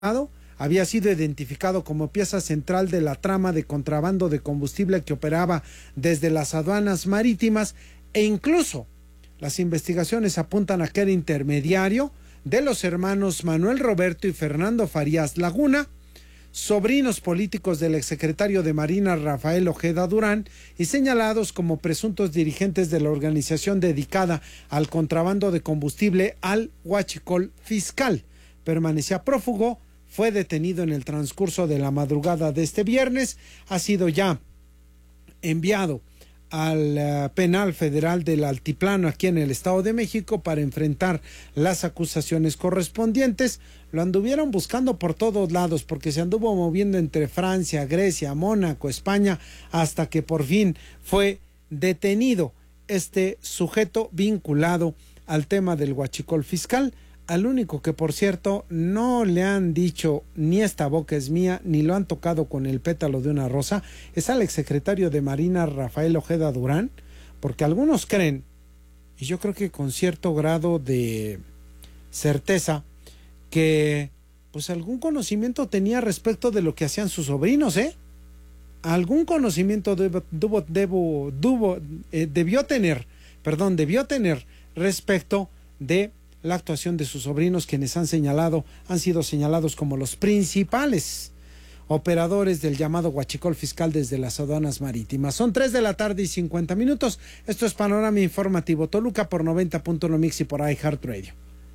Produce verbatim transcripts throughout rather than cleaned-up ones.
había sido identificado como pieza central de la trama de contrabando de combustible que operaba desde las aduanas marítimas, e incluso las investigaciones apuntan a que era intermediario de los hermanos Manuel Roberto y Fernando Farías Laguna, sobrinos políticos del exsecretario de Marina Rafael Ojeda Durán y señalados como presuntos dirigentes de la organización dedicada al contrabando de combustible al huachicol fiscal. Permanecía prófugo, fue detenido en el transcurso de la madrugada de este viernes, ha sido ya enviado al uh, penal federal del Altiplano aquí en el Estado de México para enfrentar las acusaciones correspondientes. Lo anduvieron buscando por todos lados porque se anduvo moviendo entre Francia, Grecia, Mónaco, España, hasta que por fin fue detenido este sujeto vinculado al tema del huachicol fiscal, al único que, por cierto, no le han dicho ni esta boca es mía, ni lo han tocado con el pétalo de una rosa, es al exsecretario de Marina Rafael Ojeda Durán, porque algunos creen, y yo creo que con cierto grado de certeza, que pues algún conocimiento tenía respecto de lo que hacían sus sobrinos, ¿eh? Algún conocimiento debo, debo, debo, debo, eh, debió tener, perdón, debió tener respecto de la actuación de sus sobrinos, quienes han señalado, han sido señalados como los principales operadores del llamado huachicol fiscal desde las aduanas marítimas. Son tres de la tarde y cincuenta minutos. Esto es Panorama Informativo Toluca por noventa punto uno Mix y por iHeartRadio.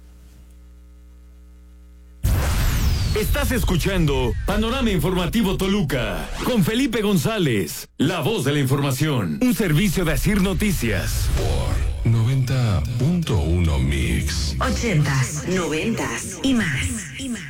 Estás escuchando Panorama Informativo Toluca con Felipe González, la voz de la información. Un servicio de Asir Noticias. Por noventa punto uno Mix. Ochentas, noventas y más. Y más.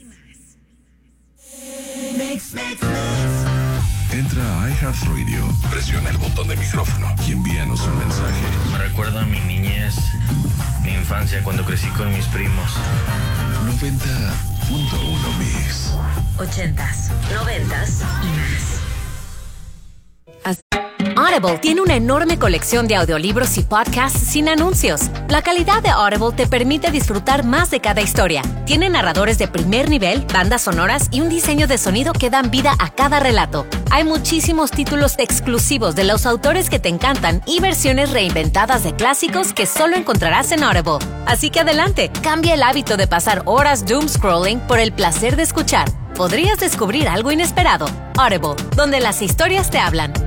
Mix, mix, mix. Entra a iHeartRadio, presiona el botón de micrófono y envíanos un mensaje. Me recuerda a mi niñez, mi infancia cuando crecí con mis primos. noventa punto uno Mix. Ochentas, noventas y más. Audible tiene una enorme colección de audiolibros y podcasts sin anuncios. La calidad de Audible te permite disfrutar más de cada historia. Tiene narradores de primer nivel, bandas sonoras y un diseño de sonido que dan vida a cada relato. Hay muchísimos títulos exclusivos de los autores que te encantan y versiones reinventadas de clásicos que solo encontrarás en Audible. Así que adelante, cambia el hábito de pasar horas doom scrolling por el placer de escuchar. Podrías descubrir algo inesperado. Audible, donde las historias te hablan.